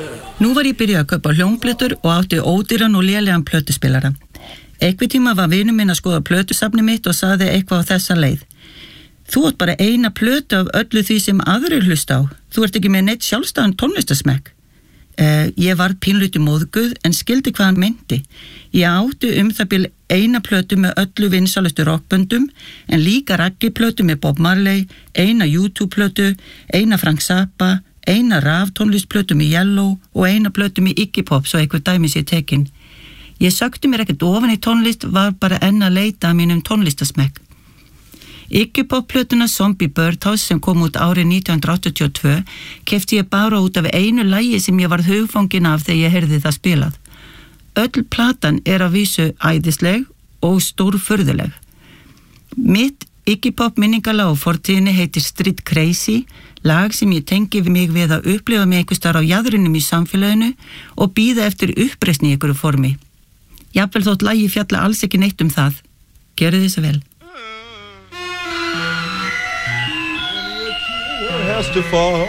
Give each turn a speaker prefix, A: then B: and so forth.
A: Nú var ég byrjuð að kaupa hljómplötur og átti ódýran og lélegan plötuspilara. Einhvern tíma var vinur minn að skoða plötusafnið mitt og sagði eitthvað á þessa leið. Þú átt bara eina plötu af öllu því sem aðrir hlusta á. Þú ert ekki með neitt sjálfstæðan tónlistasmekk. Ég var pínluti móðguð en skildi hvað hann meinti. Ég átti það bil eina plötu með öllu vinsælustu rockböndum en líka raggiplötu með Bob Marley, eina YouTube-plötu, eina Frank Zappa, eina raftónlistplötu með Yellow og eina plötu með Iggy Pop svo eitthvað dæmis ég tekin. Ég sökti mér ekkert ofan í tónlist, var bara enn að leita að mínum tónlistasmekk. Iggy Pop plötuna Zombie Birdhouse sem kom út árið 1982 keypti ég bara út af einu lagi sem ég varð hugfangin af þegar ég heyrði það spilað. Öll platan að vísu æðisleg og stórfurðuleg. Mitt Iggy Pop minningalag á fortíðinni heitir Street Crazy, lag sem ég tengi mig við að upplifa mig einhvers staðar á jaðrinum í samfélaginu og bíða eftir uppreisni í einhverju formi. Jafnvel þótt lagi fjalla alls ekki neitt það. Gerðu þið svo vel.
B: Has to fall